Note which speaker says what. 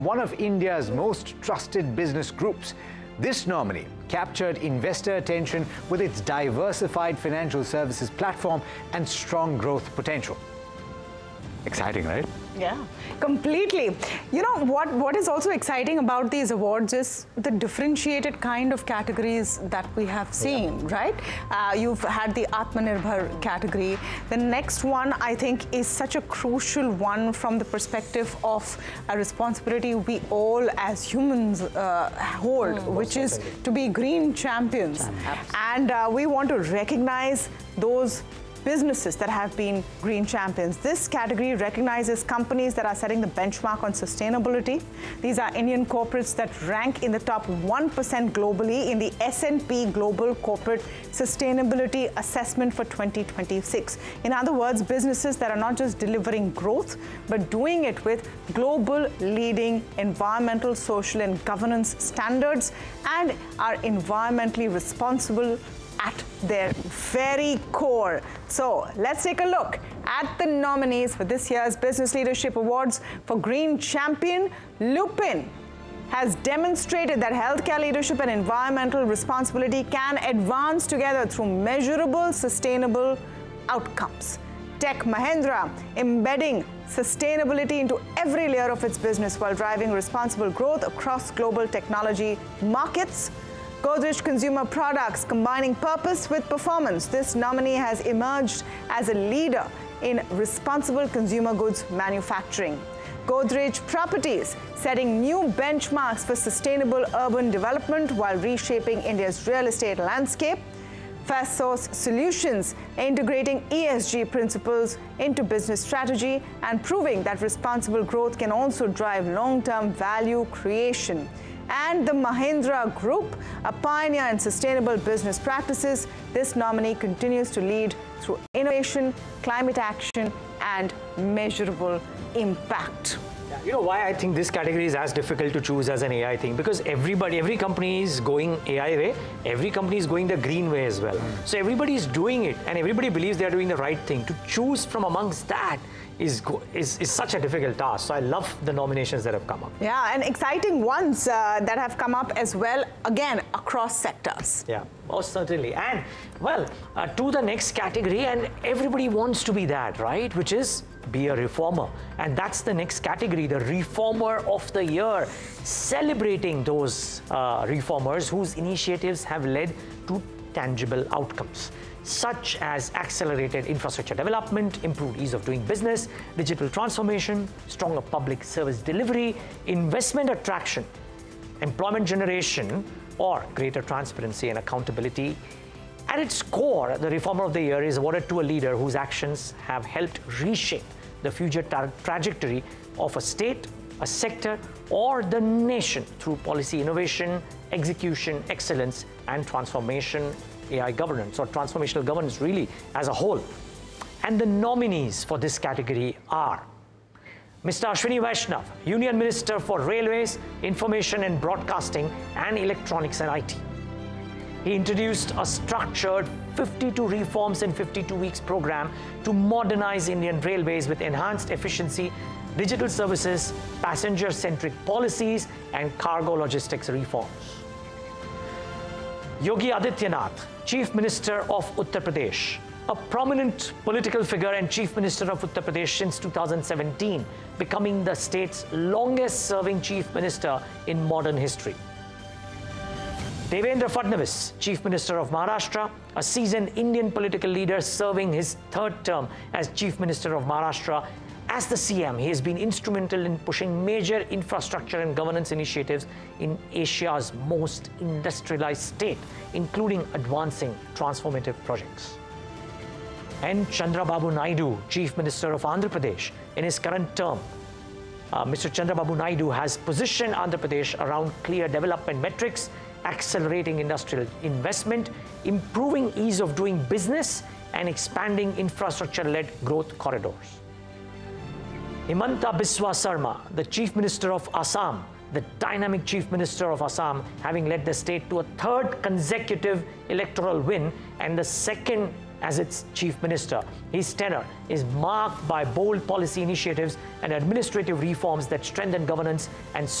Speaker 1: One of India's most trusted business groups, this nominee captured investor attention with its diversified financial services platform and strong growth potential. Exciting, right?
Speaker 2: Yeah, completely. You know, what is also exciting about these awards is the differentiated kind of categories that we have seen, right? You've had the Atmanirbhar category. The next one, I think, is such a crucial one from the perspective of a responsibility we all as humans hold, which is to be green champions. And we want to recognize those businesses that have been green champions. This category recognizes companies that are setting the benchmark on sustainability. These are Indian corporates that rank in the top 1% globally in the S&P Global Corporate Sustainability Assessment for 2026. In other words, businesses that are not just delivering growth, but doing it with global leading environmental, social, and governance standards and are environmentally responsible at their very core. So let's take a look at the nominees for this year's Business Leadership Awards. For Green Champion, Lupin has demonstrated that healthcare leadership and environmental responsibility can advance together through measurable, sustainable outcomes. Tech Mahindra, embedding sustainability into every layer of its business while driving responsible growth across global technology markets. Godrej Consumer Products, combining purpose with performance. This nominee has emerged as a leader in responsible consumer goods manufacturing. Godrej Properties, setting new benchmarks for sustainable urban development while reshaping India's real estate landscape. FastSource Solutions, integrating ESG principles into business strategy and proving that responsible growth can also drive long-term value creation. And the Mahindra Group, a pioneer in sustainable business practices. This nominee continues to lead through innovation, climate action, and measurable impact.
Speaker 3: You know why I think this category is as difficult to choose as an AI thing? Because every company is going AI way, every company is going the green way as well. So everybody is doing it and everybody believes they are doing the right thing. To choose from amongst that is such a difficult task. So I love the nominations that have come up.
Speaker 2: Yeah, and exciting ones that have come up as well, again, across sectors.
Speaker 3: Yeah, most certainly. And well, to the next category, and everybody wants to be that, right? Which is be a reformer. And that's the next category, the Reformer of the Year, celebrating those reformers whose initiatives have led to tangible outcomes, such as accelerated infrastructure development, improved ease of doing business, digital transformation, stronger public service delivery, investment attraction, employment generation, or greater transparency and accountability. At its core, the Reformer of the Year is awarded to a leader whose actions have helped reshape the future trajectory of a state, a sector, or the nation through policy innovation, execution, excellence, and transformation, AI governance, or transformational governance really as a whole. And the nominees for this category are Mr. Ashwini Vaishnav, Union Minister for Railways, Information and Broadcasting, and Electronics and IT. He introduced a structured 52 reforms in 52 weeks program to modernize Indian railways with enhanced efficiency, digital services, passenger-centric policies, and cargo logistics reforms. Yogi Adityanath, Chief Minister of Uttar Pradesh, a prominent political figure and Chief Minister of Uttar Pradesh since 2017, becoming the state's longest-serving Chief Minister in modern history. Devendra Fadnavis, Chief Minister of Maharashtra, a seasoned Indian political leader serving his third term as Chief Minister of Maharashtra. As the CM, he has been instrumental in pushing major infrastructure and governance initiatives in Asia's most industrialized state, including advancing transformative projects. And Chandrababu Naidu, Chief Minister of Andhra Pradesh, in his current term. Mr. Chandrababu Naidu has positioned Andhra Pradesh around clear development metrics, accelerating industrial investment, improving ease of doing business, and expanding infrastructure-led growth corridors. Himanta Biswa Sarma, the Chief Minister of Assam, the dynamic Chief Minister of Assam, having led the state to a third consecutive electoral win and the second as its chief minister. His tenure is marked by bold policy initiatives and administrative reforms that strengthen governance and